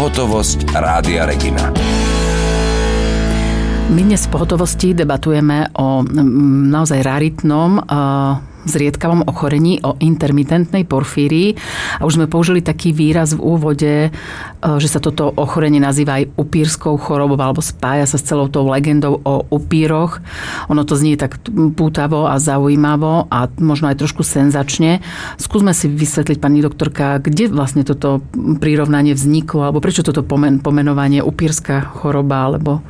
Pohotovosť Rádia Regina. My dnes v Pohotovosti debatujeme o naozaj raritnom zriedkavom ochorení, o intermitentnej porfírii. A už sme použili taký výraz v úvode, že sa toto ochorenie nazýva aj upírskou chorobou alebo spája sa s celou tou legendou o upíroch. Ono to znie tak pútavo a zaujímavo a možno aj trošku senzačne. Skúsme si vysvetliť, pani doktorka, kde vlastne toto prirovnanie vzniklo alebo prečo toto pomenovanie upírska choroba alebo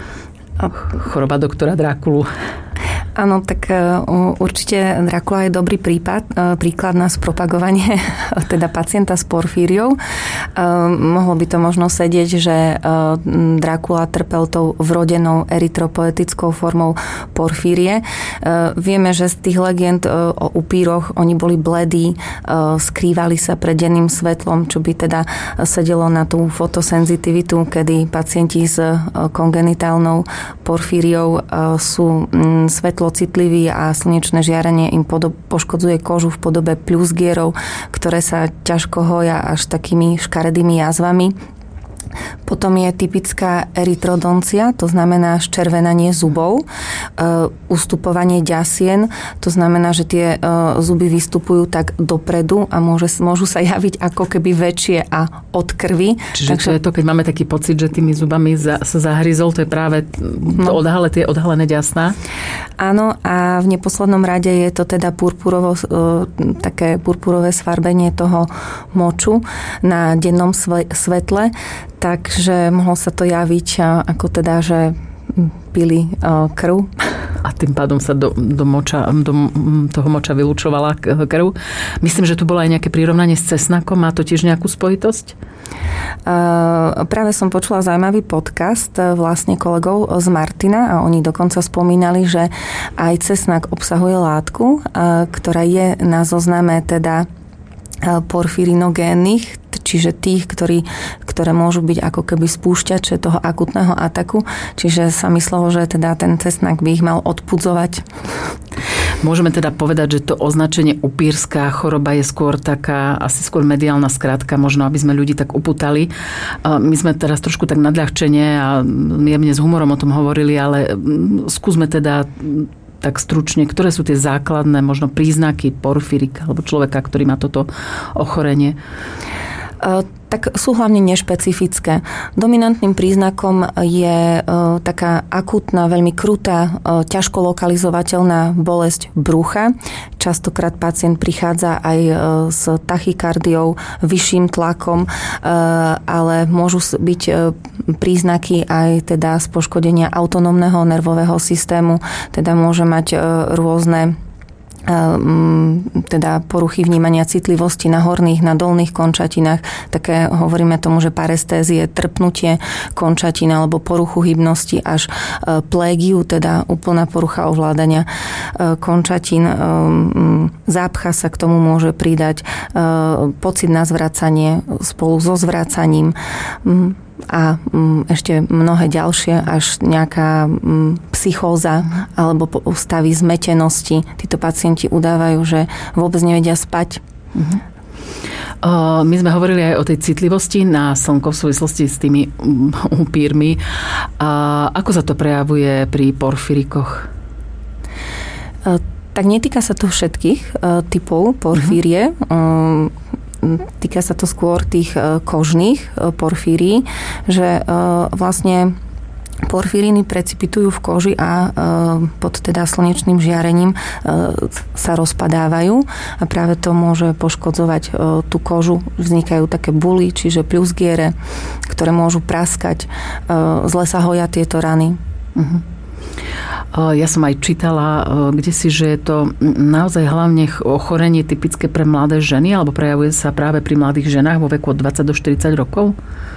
choroba doktora Drákulu. Áno, tak určite Drákula je dobrý príklad na spropagovanie teda pacienta s porfíriou. Mohlo by to možno sedieť, že Drákula trpel tou vrodenou erytropoetickou formou porfírie. Vieme, že z tých legend o upíroch oni boli bledí, skrývali sa pred denným svetlom, čo by teda sedelo na tú fotosenzitivitu, kedy pacienti s kongenitálnou porfíriou sú svetlocitliví a slnečné žiarenie im poškodzuje kožu v podobe pľuzgierov, ktoré sa ťažko hoja až takými škaredými jazvami. Potom je typická erytrodoncia, to znamená ščervenanie zubov, ustupovanie ďasien, to znamená, že tie zuby vystupujú tak dopredu a môžu sa javiť ako keby väčšie a od krvi. Čiže to je to, keď máme taký pocit, že tými zubami sa zahryzol, to je práve tie odhalené ďasná? Áno, a v neposlednom rade je to teda také purpurové sfarbenie toho moču na dennom svetle, takže mohlo sa to javiť ako teda, že pili krv. A tým pádom sa do toho moča vylúčovala krv. Myslím, že tu bolo aj nejaké prirovnanie s cesnakom. Má to tiež nejakú spojitosť? Práve som počula zaujímavý podcast vlastne kolegov z Martina a oni dokonca spomínali, že aj cesnak obsahuje látku, ktorá je na zozname teda porfirinogénnych, čiže tých, ktoré môžu byť ako keby spúšťače toho akutného ataku. Čiže sa myslelo, že teda ten cesnak by ich mal odpudzovať. Môžeme teda povedať, že to označenie upírska choroba je skôr taká, asi skôr mediálna skratka, možno aby sme ľudí tak upútali. My sme teraz trošku tak nadľahčene a jemne s humorom o tom hovorili, ale skúsme teda tak stručne, ktoré sú tie základné možno príznaky porfírika alebo človeka, ktorý má toto ochorenie? Tak sú hlavne nešpecifické. Dominantným príznakom je taká akútna, veľmi krutá, ťažko lokalizovateľná bolesť brucha. Častokrát pacient prichádza aj s tachykardiou, vyšším tlakom, ale môžu byť príznaky aj teda z poškodenia autonómneho nervového systému, teda môže mať rôzne teda poruchy vnímania citlivosti na horných, na dolných končatinách. Také hovoríme tomu, že parestézie, trpnutie končatín alebo poruchu hybnosti až plégiu, teda úplná porucha ovládania končatín. Zápcha sa k tomu môže pridať, pocit na zvracanie spolu so zvracaním a ešte mnohé ďalšie, až nejaká psychóza alebo stavy zmetenosti. Títo pacienti udávajú, že vôbec nevedia spať. My sme hovorili aj o tej citlivosti na slnko v súvislosti s tými upírmi. Ako sa to prejavuje pri porfírikoch? Tak netýka sa to všetkých typov porfírie. Týka sa to skôr tých kožných porfírií, že vlastne porfíríny precipitujú v koži a pod teda slnečným žiarením sa rozpadávajú a práve to môže poškodzovať tú kožu. Vznikajú také buly, čiže pľuzgiere, ktoré môžu praskať. Zle sa hoja tieto rany. Ja som aj čítala kdesi, že je to naozaj hlavne ochorenie typické pre mladé ženy alebo prejavuje sa práve pri mladých ženách vo veku od 20 do 40 rokov?